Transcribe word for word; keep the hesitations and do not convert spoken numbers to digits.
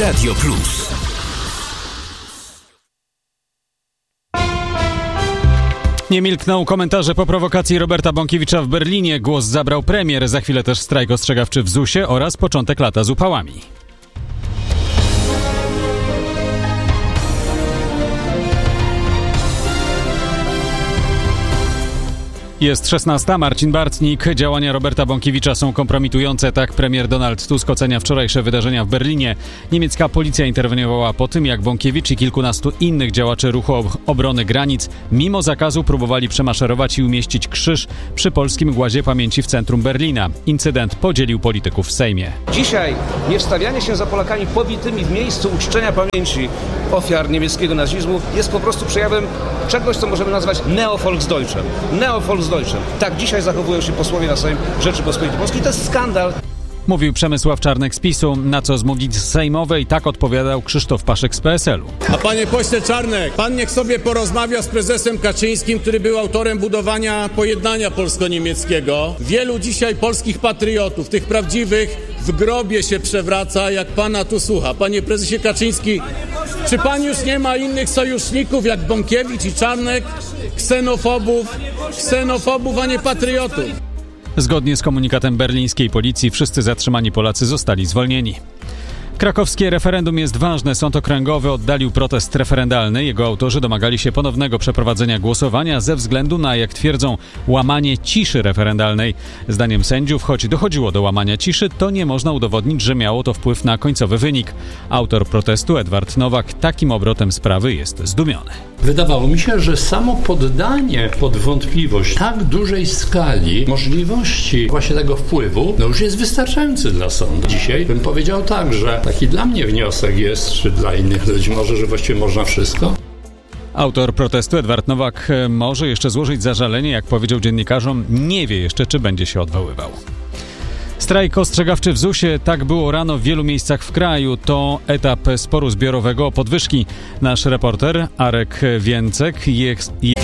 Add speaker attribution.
Speaker 1: Radio Plus.
Speaker 2: Nie milkną komentarze po prowokacji Roberta Bąkiewicza w Berlinie. Głos zabrał premier. Za chwilę też strajk ostrzegawczy w zusie oraz początek lata z upałami. Jest szesnasta. Marcin Bartnik. Działania Roberta Bąkiewicza są kompromitujące. Tak premier Donald Tusk ocenia wczorajsze wydarzenia w Berlinie. Niemiecka policja interweniowała po tym, jak Bąkiewicz i kilkunastu innych działaczy ruchu obrony granic mimo zakazu próbowali przemaszerować i umieścić krzyż przy polskim głazie pamięci w centrum Berlina. Incydent podzielił polityków w Sejmie.
Speaker 3: Dzisiaj niewstawianie się za Polakami pobitymi w miejscu uczczenia pamięci ofiar niemieckiego nazizmu jest po prostu przejawem czegoś, co możemy nazwać Neo-Volksdeutschem. Neo-Volksdeutschem. Tak dzisiaj zachowują się posłowie na Sejm Rzeczypospolitej Polskiej. To jest skandal.
Speaker 2: Mówił Przemysław Czarnek z PiSu, na co z mównicy sejmowej tak odpowiadał Krzysztof Paszek z P S L-u.
Speaker 4: A panie pośle Czarnek, pan niech sobie porozmawia z prezesem Kaczyńskim, który był autorem budowania pojednania polsko-niemieckiego. Wielu dzisiaj polskich patriotów, tych prawdziwych, w grobie się przewraca, jak pana tu słucha. Panie prezesie Kaczyński, czy pan już nie ma innych sojuszników jak Bąkiewicz i Czarnek? Ksenofobów, ksenofobów, a nie patriotów.
Speaker 2: Zgodnie z komunikatem berlińskiej policji wszyscy zatrzymani Polacy zostali zwolnieni. Krakowskie referendum jest ważne. Sąd okręgowy oddalił protest referendalny. Jego autorzy domagali się ponownego przeprowadzenia głosowania ze względu na, jak twierdzą, łamanie ciszy referendalnej. Zdaniem sędziów, choć dochodziło do łamania ciszy, to nie można udowodnić, że miało to wpływ na końcowy wynik. Autor protestu, Edward Nowak, takim obrotem sprawy jest zdumiony.
Speaker 5: Wydawało mi się, że samo poddanie pod wątpliwość tak dużej skali możliwości właśnie tego wpływu, no już jest wystarczający dla sądu. Dzisiaj bym powiedział tak, że taki dla mnie wniosek jest, czy dla innych ludzi może, że właściwie można wszystko.
Speaker 2: Autor protestu, Edward Nowak, może jeszcze złożyć zażalenie, jak powiedział dziennikarzom, nie wie jeszcze, czy będzie się odwoływał. Strajk ostrzegawczy w zusie. Tak było rano w wielu miejscach w kraju. To etap sporu zbiorowego o podwyżki. Nasz reporter Arek Więcek jest...